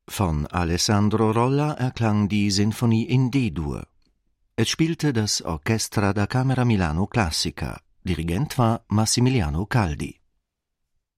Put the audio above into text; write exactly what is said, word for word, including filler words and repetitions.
Von Alessandro Rolla erklang die Sinfonie in D-Dur. Es spielte das Orchestra da Camera Milano Classica. Dirigent war Massimiliano Caldi.